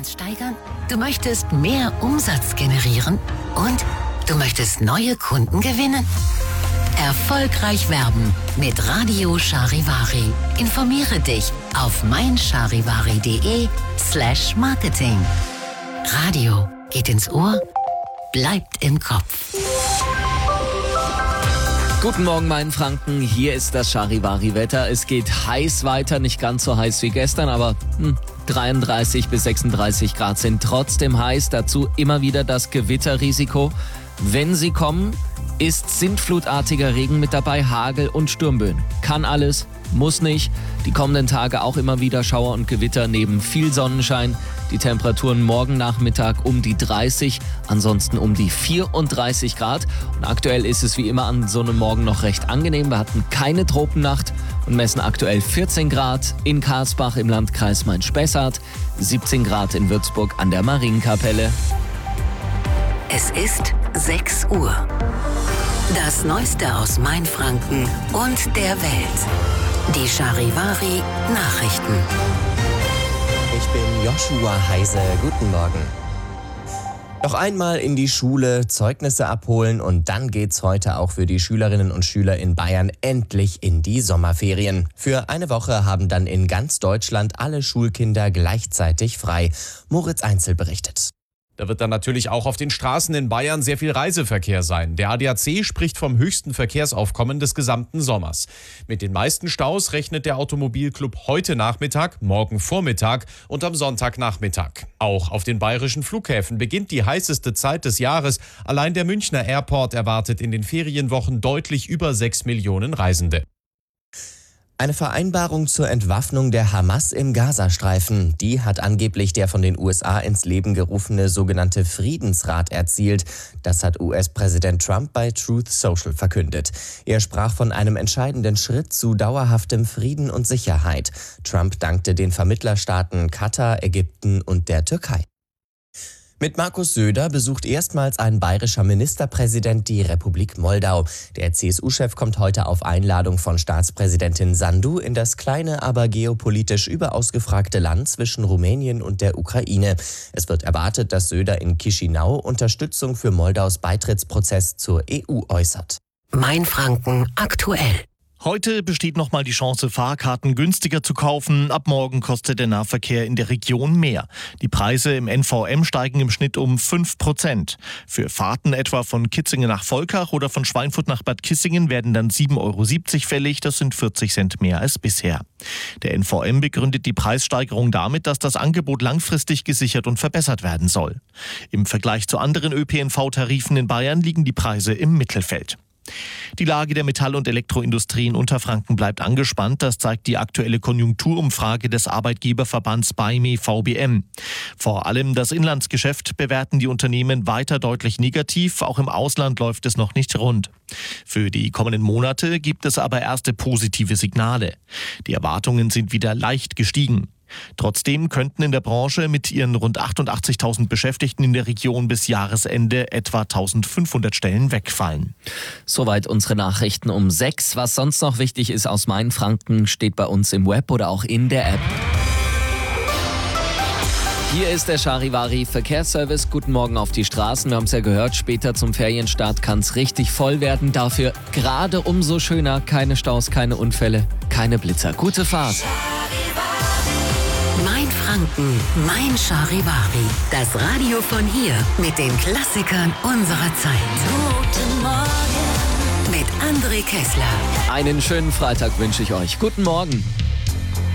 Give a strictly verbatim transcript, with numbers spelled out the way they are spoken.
Performance steigern? Du möchtest mehr Umsatz generieren? Und du möchtest neue Kunden gewinnen? Erfolgreich werben mit Radio Charivari. Informiere dich auf meincharivari.de slash marketing. Radio geht ins Ohr, bleibt im Kopf. Guten Morgen, mein Franken. Hier ist das Charivari-Wetter. Es geht heiß weiter, nicht ganz so heiß wie gestern, aber hm, dreiunddreißig bis sechsunddreißig Grad sind trotzdem heiß. Dazu immer wieder das Gewitterrisiko. Wenn sie kommen, ist sintflutartiger Regen mit dabei, Hagel und Sturmböen. Kann alles, muss nicht. Die kommenden Tage auch immer wieder Schauer und Gewitter neben viel Sonnenschein. Die Temperaturen morgen Nachmittag um die dreißig, ansonsten um die vierunddreißig Grad. Und aktuell ist es wie immer an so einem Morgen noch recht angenehm. Wir hatten keine Tropennacht und messen aktuell vierzehn Grad in Karlsbach im Landkreis Main-Spessart, siebzehn Grad in Würzburg an der Marienkapelle. Es ist sechs Uhr. Das Neueste aus Mainfranken und der Welt. Die Charivari Nachrichten. Ich bin Joshua Heise. Guten Morgen. Noch einmal in die Schule, Zeugnisse abholen und dann geht's heute auch für die Schülerinnen und Schüler in Bayern endlich in die Sommerferien. Für eine Woche haben dann in ganz Deutschland alle Schulkinder gleichzeitig frei. Moritz Einzel berichtet. Da wird dann natürlich auch auf den Straßen in Bayern sehr viel Reiseverkehr sein. Der A D A C spricht vom höchsten Verkehrsaufkommen des gesamten Sommers. Mit den meisten Staus rechnet der Automobilclub heute Nachmittag, morgen Vormittag und am Sonntagnachmittag. Auch auf den bayerischen Flughäfen beginnt die heißeste Zeit des Jahres. Allein der Münchner Airport erwartet in den Ferienwochen deutlich über sechs Millionen Reisende. Eine Vereinbarung zur Entwaffnung der Hamas im Gazastreifen, die hat angeblich der von den U S A ins Leben gerufene sogenannte Friedensrat erzielt. Das hat U S-Präsident Trump bei Truth Social verkündet. Er sprach von einem entscheidenden Schritt zu dauerhaftem Frieden und Sicherheit. Trump dankte den Vermittlerstaaten Katar, Ägypten und der Türkei. Mit Markus Söder besucht erstmals ein bayerischer Ministerpräsident die Republik Moldau. Der C S U-Chef kommt heute auf Einladung von Staatspräsidentin Sandu in das kleine, aber geopolitisch überaus gefragte Land zwischen Rumänien und der Ukraine. Es wird erwartet, dass Söder in Chișinău Unterstützung für Moldaus Beitrittsprozess zur E U äußert. Mainfranken aktuell. Heute besteht nochmal die Chance, Fahrkarten günstiger zu kaufen. Ab morgen kostet der Nahverkehr in der Region mehr. Die Preise im N V M steigen im Schnitt um fünf Prozent. Für Fahrten etwa von Kitzingen nach Volkach oder von Schweinfurt nach Bad Kissingen werden dann sieben Euro siebzig fällig. Das sind vierzig Cent mehr als bisher. Der N V M begründet die Preissteigerung damit, dass das Angebot langfristig gesichert und verbessert werden soll. Im Vergleich zu anderen Ö P N V-Tarifen in Bayern liegen die Preise im Mittelfeld. Die Lage der Metall- und Elektroindustrie in Unterfranken bleibt angespannt. Das zeigt die aktuelle Konjunkturumfrage des Arbeitgeberverbands B A I M E V B M. Vor allem das Inlandsgeschäft bewerten die Unternehmen weiter deutlich negativ. Auch im Ausland läuft es noch nicht rund. Für die kommenden Monate gibt es aber erste positive Signale. Die Erwartungen sind wieder leicht gestiegen. Trotzdem könnten in der Branche mit ihren rund achtundachtzigtausend Beschäftigten in der Region bis Jahresende etwa eintausendfünfhundert Stellen wegfallen. Soweit unsere Nachrichten um sechs. Was sonst noch wichtig ist aus Mainfranken, steht bei uns im Web oder auch in der App. Hier ist der Charivari Verkehrsservice. Guten Morgen auf die Straßen. Wir haben es ja gehört, später zum Ferienstart kann es richtig voll werden. Dafür gerade umso schöner. Keine Staus, keine Unfälle, keine Blitzer. Gute Fahrt. Mainfranken, mein Charivari. Das Radio von hier mit den Klassikern unserer Zeit. Guten Morgen mit André Kessler. Einen schönen Freitag wünsche ich euch. Guten Morgen.